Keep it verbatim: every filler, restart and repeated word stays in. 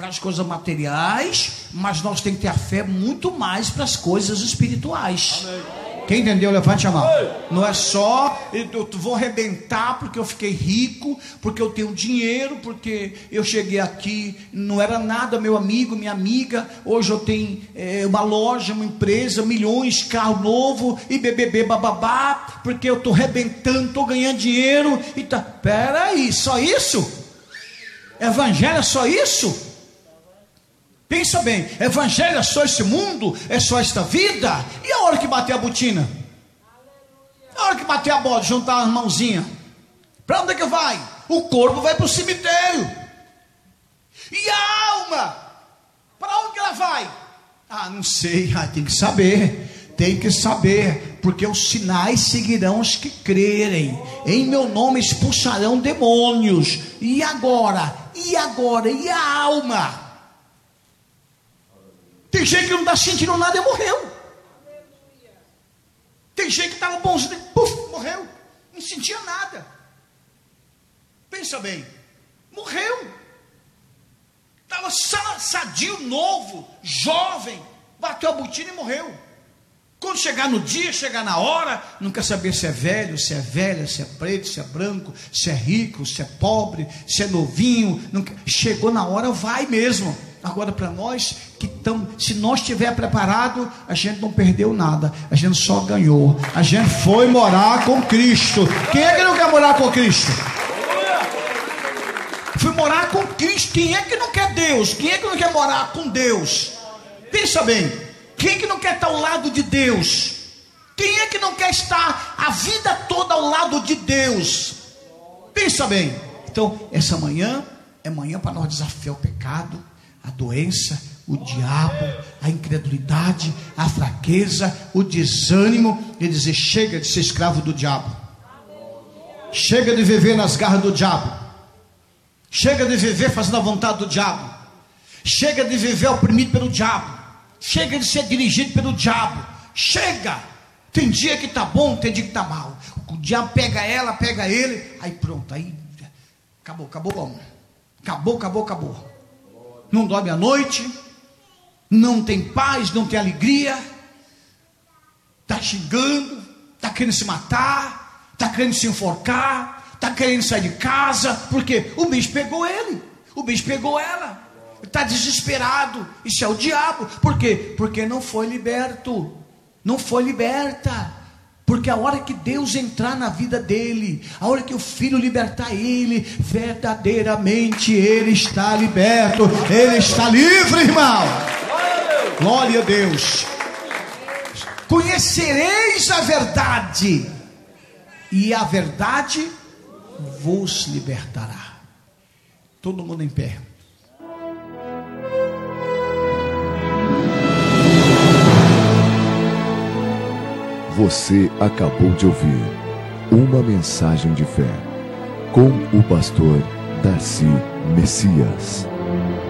para as coisas materiais, mas nós temos que ter a fé muito mais para as coisas espirituais. Amém. Quem entendeu, levante a mão. Não é só eu vou arrebentar porque eu fiquei rico, porque eu tenho dinheiro, porque eu cheguei aqui, não era nada, meu amigo, minha amiga, hoje eu tenho é, uma loja, uma empresa, milhões, carro novo, e bebê, bababá, porque eu estou arrebentando, estou ganhando dinheiro, e tá, peraí, só isso? Evangelho é só isso? Pensa bem, evangelho é só esse mundo? É só esta vida? E a hora que bater a botina? A hora que bater a bola, juntar as mãozinhas, para onde é que vai? O corpo vai para o cemitério. E a alma? Para onde que ela vai? Ah, não sei, ah, tem que saber. Tem que saber, porque os sinais seguirão os que crerem. Em meu nome expulsarão demônios. E agora? E agora? E a alma? Tem gente que não está sentindo nada e morreu. Tem gente que estava bonzinho, puf, morreu. Não sentia nada. Pensa bem, morreu. Estava sadio, novo, jovem, bateu a botina e morreu. Quando chegar no dia, chegar na hora, não quer saber se é velho, se é velha, se é preto, se é branco, se é rico, se é pobre, se é novinho. Não quer... Chegou na hora, vai mesmo. Agora, para nós que estamos, se nós estiver preparado, a gente não perdeu nada, a gente só ganhou. A gente foi morar com Cristo. Quem é que não quer morar com Cristo? Fui morar com Cristo. Quem é que não quer Deus? Quem é que não quer morar com Deus? Pensa bem, quem é que não quer estar ao lado de Deus? Quem é que não quer estar a vida toda ao lado de Deus? Pensa bem. Então, essa manhã é manhã para nós desafiar o pecado, a doença, o diabo, a incredulidade, a fraqueza, o desânimo, e dizer: chega de ser escravo do diabo, chega de viver nas garras do diabo, chega de viver fazendo a vontade do diabo, chega de viver oprimido pelo diabo, chega de ser dirigido pelo diabo, chega. Tem dia que está bom, tem dia que está mal, o diabo pega ela, pega ele, aí pronto, aí acabou, acabou como? Acabou, acabou, acabou. Não dorme à noite, não tem paz, não tem alegria, está xingando, está querendo se matar, está querendo se enforcar, está querendo sair de casa, porque o bicho pegou ele, o bicho pegou ela, está desesperado. Isso é o diabo. Por quê? Porque não foi liberto, não foi liberta. Porque a hora que Deus entrar na vida dele, a hora que o Filho libertar ele, verdadeiramente ele está liberto, ele está livre, irmão. Glória a Deus. Conhecereis a verdade, e a verdade vos libertará. Todo mundo em pé. Você acabou de ouvir uma mensagem de fé com o pastor Darcy Messias.